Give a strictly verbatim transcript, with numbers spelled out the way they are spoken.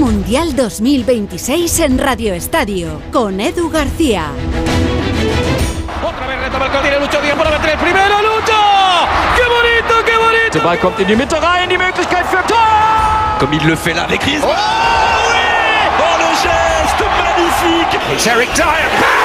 Mundial dos mil veintiséis en Radio Estadio, con Edu García. Otra vez retoma el que tiene Lucho Díaz para meter el primero. ¡Lucho! ¡Qué bonito, qué bonito! Der Ball kommt in die Mitte rein, die Möglichkeit für Tor! Comme il le fait là avec Griezmann. Oh oui! Oh, le geste magnifique! It's Eric Dyer.